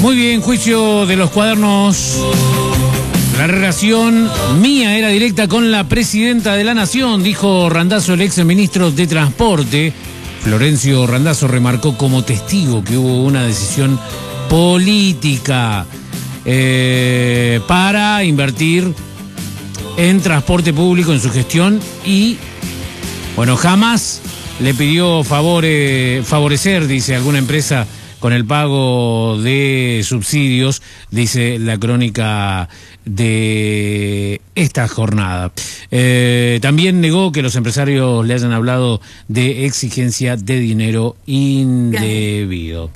Muy bien, juicio de los cuadernos. La relación mía era directa con la presidenta de la Nación, dijo Randazzo, el ex ministro de Transporte. Florencio Randazzo remarcó como testigo que hubo una decisión política para invertir en transporte público en su gestión y, bueno, jamás le pidió favorecer, dice, alguna empresa con el pago de subsidios, dice la crónica de esta jornada. También negó que los empresarios le hayan hablado de exigencia de dinero indebido.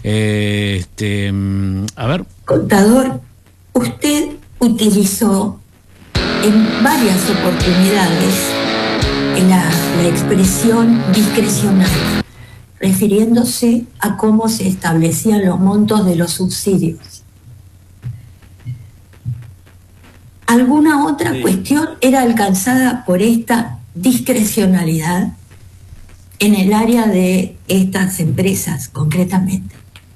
A ver. Contador, usted utilizó en varias oportunidades la expresión discrecional, refiriéndose a cómo se establecían los montos de los subsidios. ¿Alguna otra cuestión era alcanzada por esta discrecionalidad en el área de estas empresas concretamente?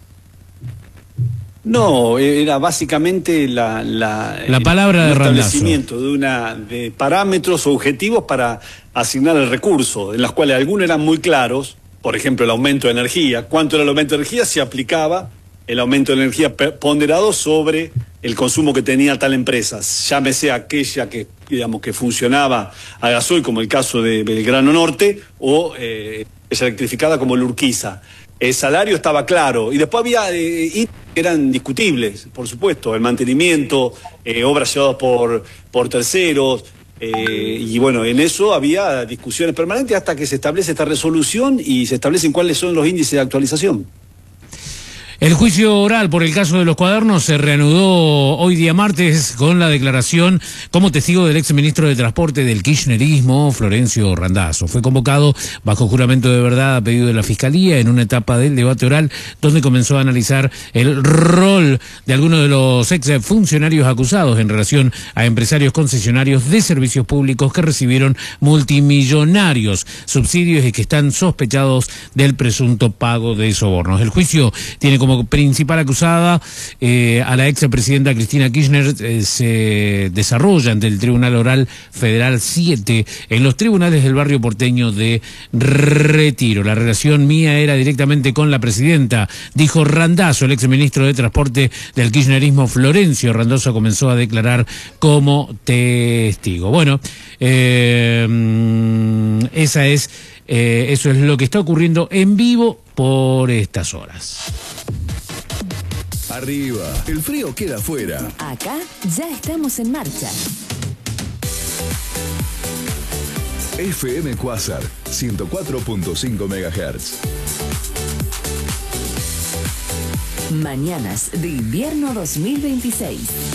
No, era básicamente la palabra de establecimiento de parámetros o objetivos para asignar el recurso, en los cuales algunos eran muy claros. Por ejemplo, el aumento de energía. ¿Cuánto era el aumento de energía? Se aplicaba el aumento de energía ponderado sobre el consumo que tenía tal empresa. Llámese aquella que, digamos, que funcionaba a gasoil, como el caso de Belgrano Norte, o esa electrificada como el Urquiza. El salario estaba claro. Y después había que eran discutibles, por supuesto. El mantenimiento, obras llevadas por terceros. Y bueno, en eso había discusiones permanentes hasta que se establece esta resolución y se establecen cuáles son los índices de actualización. El juicio oral por el caso de los cuadernos se reanudó hoy día martes con la declaración como testigo del ex ministro de Transporte del kirchnerismo, Florencio Randazzo. Fue convocado bajo juramento de verdad a pedido de la Fiscalía en una etapa del debate oral donde comenzó a analizar el rol de algunos de los ex funcionarios acusados en relación a empresarios concesionarios de servicios públicos que recibieron multimillonarios subsidios y que están sospechados del presunto pago de sobornos. El juicio tiene como principal acusada a la expresidenta Cristina Kirchner. Se desarrolla ante el Tribunal Oral Federal 7 en los tribunales del barrio porteño de Retiro. La relación mía era directamente con la presidenta, dijo Randazzo, el exministro de Transporte del kirchnerismo. Florencio Randazzo comenzó a declarar como testigo. Bueno, eso es lo que está ocurriendo en vivo por estas horas. Arriba, el frío queda afuera. Acá ya estamos en marcha. FM Quasar, 104.5 MHz. Mañanas de invierno 2026.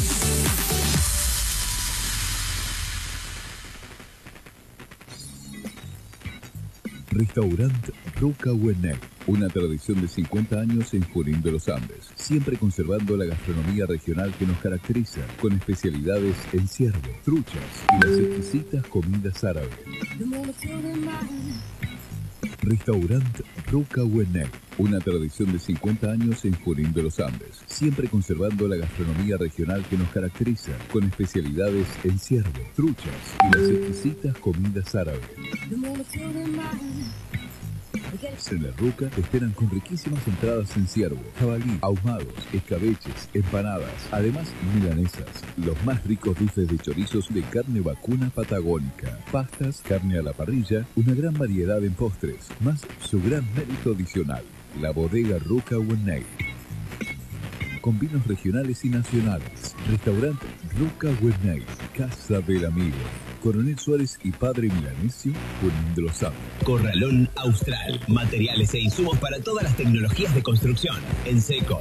Restaurante Ruca Huenec, una tradición de 50 años en Junín de los Andes, siempre conservando la gastronomía regional que nos caracteriza, con especialidades en ciervo, truchas y las exquisitas comidas árabes. Restaurante Ruca Huenec, una tradición de 50 años en Junín de los Andes, siempre conservando la gastronomía regional que nos caracteriza, con especialidades en ciervo, truchas y las exquisitas comidas árabes. En la Ruca te esperan con riquísimas entradas en ciervo, jabalí, ahumados, escabeches, empanadas, además milanesas, los más ricos bifes de chorizos de carne vacuna patagónica, pastas, carne a la parrilla, una gran variedad en postres, más su gran mérito adicional, la bodega Ruca Huenec. Con vinos regionales y nacionales. Restaurante Ruca Huenec, Casa del Amigo. Coronel Suárez y Padre Milanesio, Junín de los Andes. Corralón Austral, materiales e insumos para todas las tecnologías de construcción, en seco,